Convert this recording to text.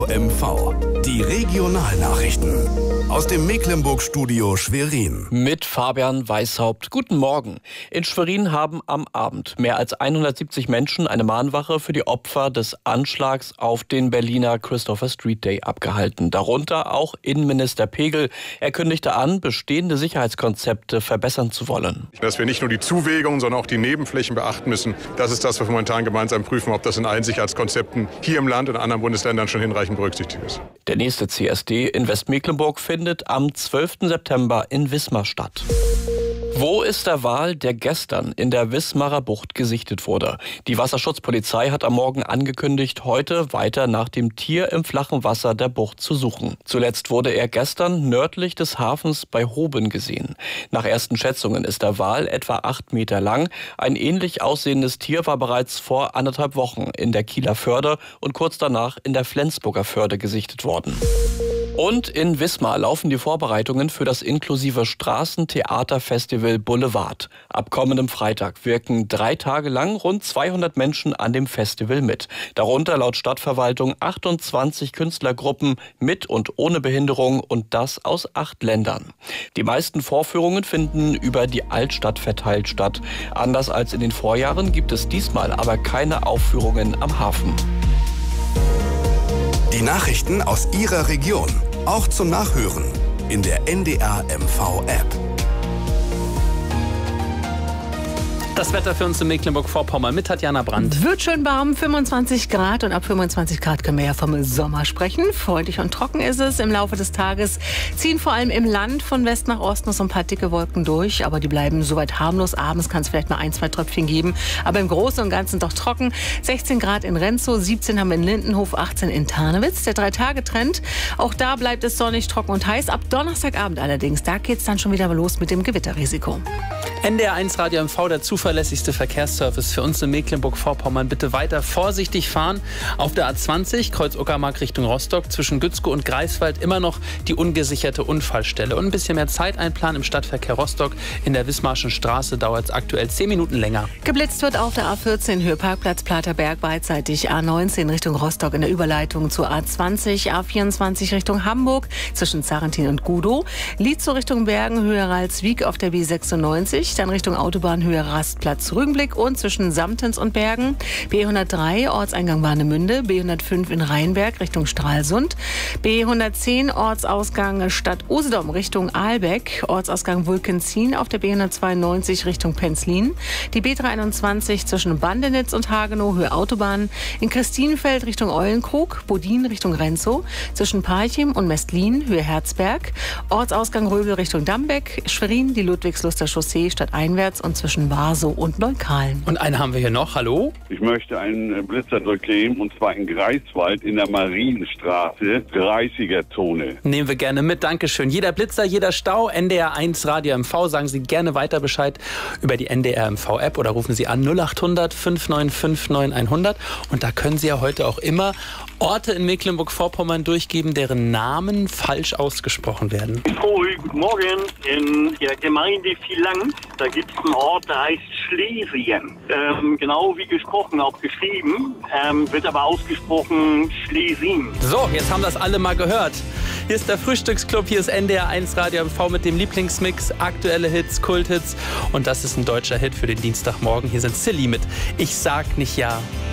MV, die Regionalnachrichten aus dem Mecklenburg-Studio Schwerin. Mit Fabian Weishaupt. Guten Morgen. In Schwerin haben am Abend mehr als 170 Menschen eine Mahnwache für die Opfer des Anschlags auf den Berliner Christopher Street Day abgehalten. Darunter auch Innenminister Pegel. Er kündigte an, bestehende Sicherheitskonzepte verbessern zu wollen. Dass wir nicht nur die Zuwägungen, sondern auch die Nebenflächen beachten müssen, das ist das, was wir momentan gemeinsam prüfen, ob das in allen Sicherheitskonzepten hier im Land und in anderen Bundesländern schon hinreichend berücksichtigt ist. Der nächste CSD in Westmecklenburg findet am 12. September in Wismar statt. Wo ist der Wal, der gestern in der Wismarer Bucht gesichtet wurde? Die Wasserschutzpolizei hat am Morgen angekündigt, heute weiter nach dem Tier im flachen Wasser der Bucht zu suchen. Zuletzt wurde er gestern nördlich des Hafens bei Hoben gesehen. Nach ersten Schätzungen ist der Wal etwa 8 Meter lang. Ein ähnlich aussehendes Tier war bereits vor 1,5 Wochen in der Kieler Förde und kurz danach in der Flensburger Förde gesichtet worden. Und in Wismar laufen die Vorbereitungen für das inklusive Straßentheaterfestival Boulevard. Ab kommendem Freitag wirken 3 Tage lang rund 200 Menschen an dem Festival mit. Darunter laut Stadtverwaltung 28 Künstlergruppen mit und ohne Behinderung und das aus 8 Ländern. Die meisten Vorführungen finden über die Altstadt verteilt statt. Anders als in den Vorjahren gibt es diesmal aber keine Aufführungen am Hafen. Die Nachrichten aus Ihrer Region, auch zum Nachhören in der NDR MV App. Das Wetter für uns in Mecklenburg-Vorpommern mit Tatjana Brandt. Wird schön warm, 25 Grad und ab 25 Grad können wir ja vom Sommer sprechen. Freundlich und trocken ist es. Im Laufe des Tages ziehen vor allem im Land von West nach Ost noch so ein paar dicke Wolken durch, aber die bleiben soweit harmlos. Abends kann es vielleicht mal 1, 2 Tröpfchen geben, aber im Großen und Ganzen doch trocken. 16 Grad in Renzow, 17 haben wir in Lindenhof, 18 in Tarnewitz. Der 3-Tage-Trend, auch da bleibt es sonnig, trocken und heiß. Ab Donnerstagabend allerdings, da geht es dann schon wieder los mit dem Gewitterrisiko. NDR 1 Radio MV, der zuverlässigste Verkehrsservice für uns in Mecklenburg-Vorpommern. Bitte weiter vorsichtig fahren. Auf der A20, Kreuz Uckermark Richtung Rostock, zwischen Gützkow und Greifswald immer noch die ungesicherte Unfallstelle. Und ein bisschen mehr Zeit einplanen im Stadtverkehr Rostock. In der Wismarschen Straße dauert es aktuell 10 Minuten länger. Geblitzt wird auf der A14 Höhe Parkplatz Platerberg beidseitig. A19 Richtung Rostock in der Überleitung zur A20. A24 Richtung Hamburg zwischen Zarentin und Gudow. Lietzow Richtung Bergen Höhe Ralswiek auf der B96. Dann Richtung Autobahn Höhe Rastplatz Rügenblick und zwischen Samtens und Bergen. B103 Ortseingang Warnemünde. B105 in Rheinberg Richtung Stralsund. B110 Ortsausgang Stadt Usedom Richtung Ahlbeck. Ortsausgang Wulkenzien auf der B192 Richtung Penzlin. Die B321 zwischen Bandenitz und Hagenow Höhe Autobahn. In Christinenfeld Richtung Eulenkrug. Bodin Richtung Renzow. Zwischen Parchim und Mestlin Höhe Herzberg. Ortsausgang Röbel Richtung Dambeck. Schwerin die Ludwigsluster Chaussee stadteinwärts und zwischen Barsow und Neukalen. Und einen haben wir hier noch. Hallo? Ich möchte einen Blitzer durchgehen und zwar in Greifswald in der Marienstraße, 30er-Zone. Nehmen wir gerne mit. Dankeschön. Jeder Blitzer, jeder Stau. NDR 1 Radio MV. Sagen Sie gerne weiter Bescheid über die NDR MV App oder rufen Sie an 0800 5959 9100. Und da können Sie ja heute auch immer Orte in Mecklenburg-Vorpommern durchgeben, deren Namen falsch ausgesprochen werden. Guten Morgen. In der Gemeinde Vielang, da gibt es einen Ort, der heißt Schlesien. Genau wie gesprochen, auch geschrieben, wird aber ausgesprochen Schlesien. So, jetzt haben das alle mal gehört. Hier ist der Frühstücksclub, hier ist NDR 1 Radio MV mit dem Lieblingsmix, aktuelle Hits, Kulthits. Und das ist ein deutscher Hit für den Dienstagmorgen. Hier sind Silly mit Ich sag nicht ja.